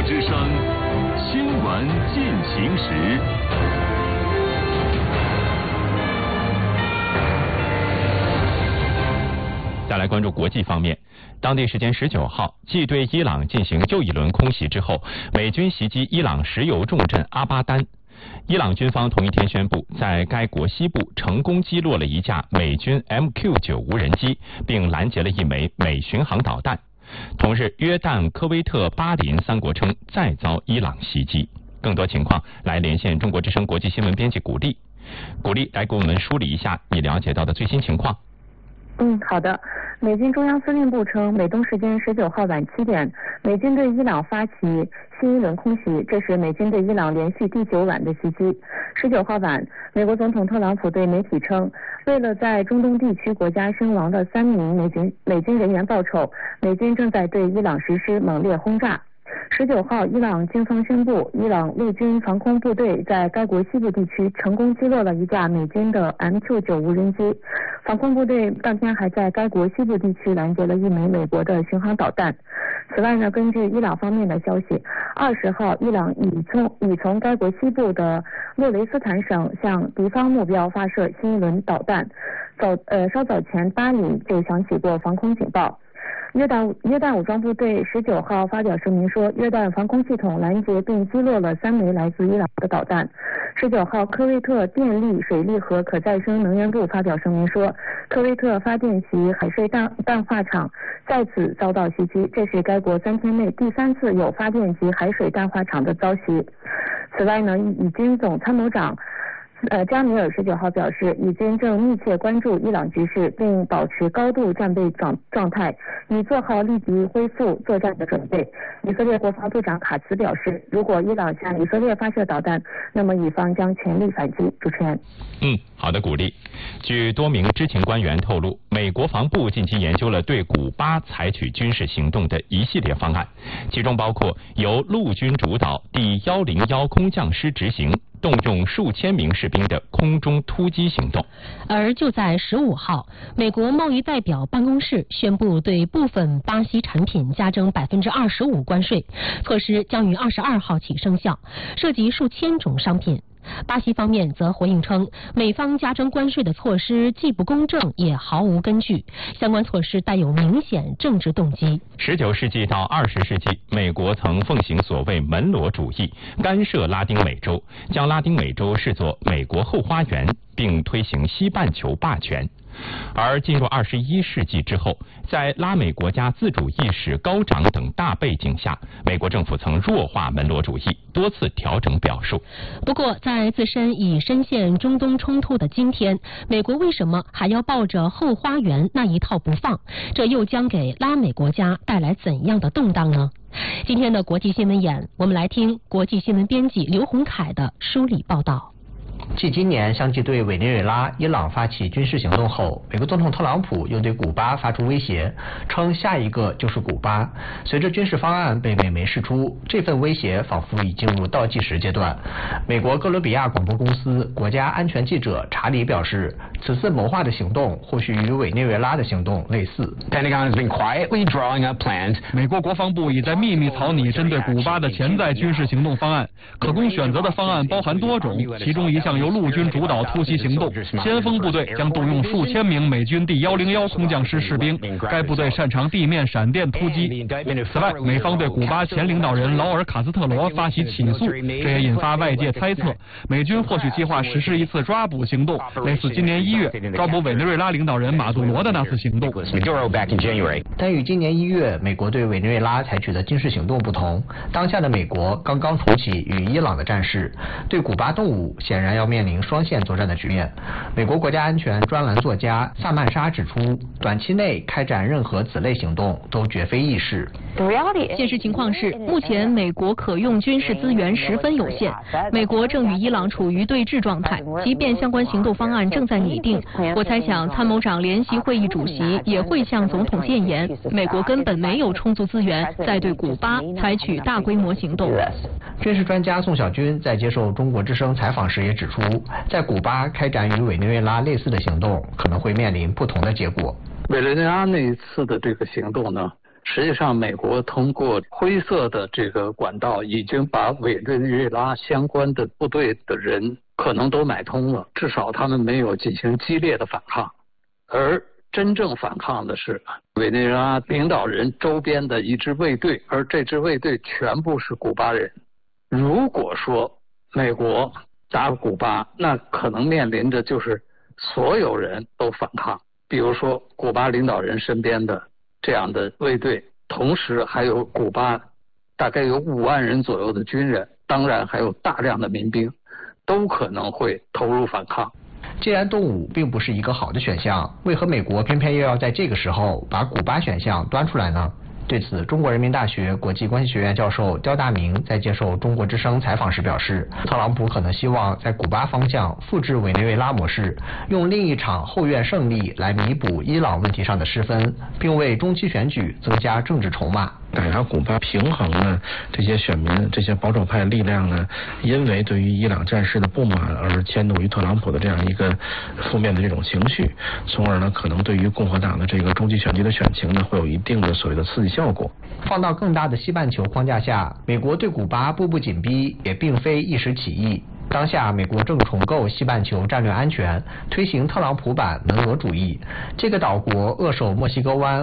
之声新闻进行时。再来关注国际方面，当地时间19号，继对伊朗进行又一轮空袭之后，美军袭击伊朗石油重镇阿巴丹。伊朗军方同一天宣布，在该国西部成功击落了一架美军 MQ-9 无人机，并拦截了一枚美巡航导弹。同日，约旦、科威特、巴林三国称再遭伊朗袭击。更多情况来连线中国之声国际新闻编辑古丽。古丽来给我们梳理一下你了解到的最新情况。 好的。美军中央司令部称，美东时间19号晚7点，美军对伊朗发起新一轮空袭，这是美军对伊朗连续第9晚的袭击。19号晚，美国总统特朗普对媒体称，为了在中东地区国家身亡的3名美军人员报仇，美军正在对伊朗实施猛烈轰炸。19号，伊朗军方宣布，伊朗陆军防空部队在该国西部地区成功击落了一架美军的 MQ-9 无人机。防空部队当天还在该国西部地区拦截了一枚美国的巡航导弹。此外呢，根据伊朗方面的消息，20号，伊朗已从该国西部的洛雷斯坦省向敌方目标发射新一轮导弹。稍早前巴里就响起过防空警报。约旦武装部队19号发表声明说，约旦防空系统拦截并击落了3枚来自伊朗的导弹。19号，科威特电力、水利和可再生能源部发表声明说，科威特发电及海水淡化厂再次遭到袭击，这是该国3天内第3次有发电及海水淡化厂的遭袭。此外呢，以军总参谋长加米尔19号表示，以军正密切关注伊朗局势，并保持高度战备状态，已做好立即恢复作战的准备。以色列国防部长卡茨表示，如果伊朗向以色列发射导弹，那么以方将全力反击。主持人。 好的，古丽。据多名知情官员透露，美国防部近期研究了对古巴采取军事行动的一系列方案，其中包括由陆军主导第101空降师执行，动用数千名士兵的空中突击行动。 而就在15号，美国贸易代表办公室宣布对部分巴西产品加征25%关税，措施将于22号起生效，涉及数千种商品。巴西方面则回应称，美方加征关税的措施既不公正也毫无根据，相关措施带有明显政治动机。 19世纪到20世纪，美国曾奉行所谓门罗主义，干涉拉丁美洲，将拉丁美洲视作美国后花园，并推行西半球霸权。而进入21世纪之后，在拉美国家自主意识高涨等大背景下，美国政府曾弱化门罗主义，多次调整表述。 不过，在自身已深陷中东冲突的今天，美国为什么还要抱着后花园那一套不放？这又将给拉美国家带来怎样的动荡呢？今天的国际新闻眼，我们来听国际新闻编辑刘洪凯的梳理报道。 继今年相继对委内瑞拉、伊朗发起军事行动后，美国总统特朗普又对古巴发出威胁，称下一个就是古巴。随着军事方案被美媒释出，这份威胁仿佛已进入倒计时阶段。美国哥伦比亚广播公司国家安全记者查理表示，此次谋划的行动或许与委内瑞拉的行动类似。 Pentagon has been quietly drawing up plans. 美国国防部已在秘密草拟针对古巴的潜在军事行动方案，可供选择的方案包含多种，其中一项由陆军主导突袭行动，先锋部队将动用数千名美军第101空降师士兵，该部队擅长地面闪电突击。此外，美方对古巴前领导人劳尔·卡斯特罗发起起诉，这也引发外界猜测，美军或许计划实施一次抓捕行动，类似今年1月抓捕委内瑞拉领导人马杜罗的那次行动。 但与今年1月美国对委内瑞拉采取的军事行动不同，当下的美国刚刚重启与伊朗的战事，对古巴动武显然要面临双线作战的局面。美国国家安全专栏作家萨曼莎指出，短期内开展任何此类行动都绝非易事。 现实情况是，目前美国可用军事资源十分有限，美国正与伊朗处于对峙状态，即便相关行动方案正在拟定，我猜想参谋长联席会议主席也会向总统建言，美国根本没有充足资源再对古巴采取大规模行动。 军事专家宋小军在接受中国之声采访时也指出，在古巴开展与委内瑞拉类似的行动，可能会面临不同的结果。 委内瑞拉那一次的这个行动呢， 实际上，美国通过灰色的这个管道，已经把委内瑞拉相关的部队的人可能都买通了，至少他们没有进行激烈的反抗。而真正反抗的是委内瑞拉领导人周边的一支卫队，而这支卫队全部是古巴人。如果说美国打古巴，那可能面临着就是所有人都反抗，比如说古巴领导人身边的这样的卫队，同时还有古巴大概有5万人左右的军人，当然还有大量的民兵，都可能会投入反抗。 既然动武并不是一个好的选项，为何美国偏偏又要在这个时候把古巴选项端出来呢？对此，中国人民大学国际关系学院教授刁大明在接受中国之声采访时表示，特朗普可能希望在古巴方向复制委内瑞拉模式，用另一场后院胜利来弥补伊朗问题上的失分，并为中期选举增加政治筹码。 打压古巴，平衡呢这些选民、这些保守派力量呢，因为对于伊朗战事的不满而迁怒于特朗普的这样一个负面的这种情绪，从而呢可能对于共和党的这个中期选举的选情呢会有一定的所谓的刺激效果。 放到更大的西半球框架下，美国对古巴步步紧逼也并非一时起意。当下，美国正重构西半球战略安全，推行特朗普版门罗主义。这个岛国扼守墨西哥湾